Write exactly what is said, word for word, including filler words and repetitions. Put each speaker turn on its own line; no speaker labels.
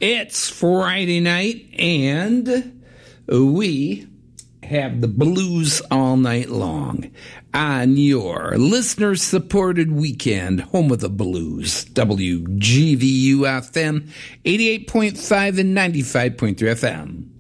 It's Friday night, and we have the blues all night long on your listener-supported weekend, home of the blues, W G V U F M, eighty-eight point five and ninety-five point three F M.